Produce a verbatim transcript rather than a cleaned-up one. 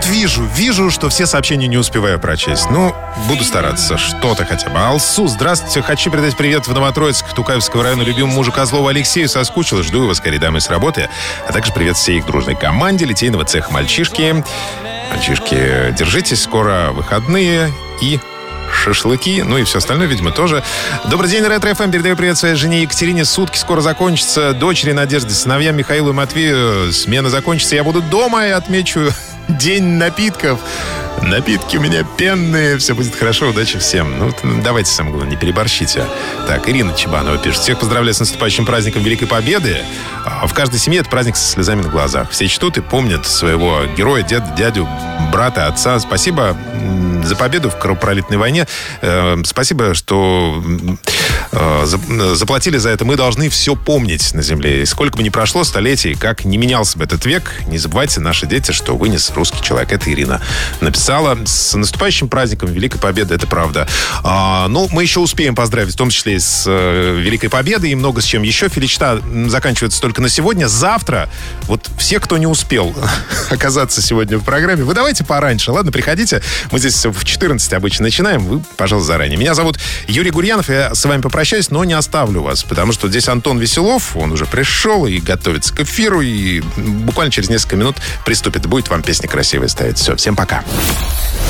вот вижу, вижу, что все сообщения не успеваю прочесть. Ну, буду стараться, что-то хотя бы. Алсу, здравствуйте, хочу передать привет в Новотроицк, Тукаевского района, любимому мужу Козлову Алексею, соскучил, жду его скорее домой с работы. А также привет всей их дружной команде литейного цеха «Мальчишки». Мальчишки, держитесь, скоро выходные и шашлыки, ну и все остальное, видимо, тоже. Добрый день, Ретро-эф эм. Передаю привет своей жене Екатерине. Сутки скоро закончатся. Дочери Надежде, сыновьям Михаилу и Матвею. Смена закончится. Я буду дома и отмечу день напитков. Напитки у меня пенные. Все будет хорошо. Удачи всем. Ну, давайте, самое главное, не переборщите. Так, Ирина Чебанова пишет. Всех поздравляю с наступающим праздником Великой Победы. В каждой семье это праздник со слезами на глазах. Все чтут и помнят своего героя, деда, дядю, брата, отца. Спасибо за победу в кровопролитной войне. Спасибо, что заплатили за это. Мы должны все помнить на земле. И сколько бы ни прошло столетий, как не менялся бы этот век, не забывайте, наши дети, что вынес русский человек. Это Ирина написала. С наступающим праздником Великой Победы, это правда. А, ну, мы еще успеем поздравить, в том числе и с э, Великой Победой, и много с чем еще. Филичта заканчивается только на сегодня. Завтра, вот все, кто не успел оказаться сегодня в программе, вы давайте пораньше, ладно, приходите. Мы здесь в четырнадцать обычно начинаем, вы, пожалуйста, заранее. Меня зовут Юрий Гурьянов, я с вами попрощаюсь, но не оставлю вас, потому что здесь Антон Веселов, он уже пришел и готовится к эфиру, и буквально через несколько минут приступит. Будет вам песня красивая ставить. Все, всем пока.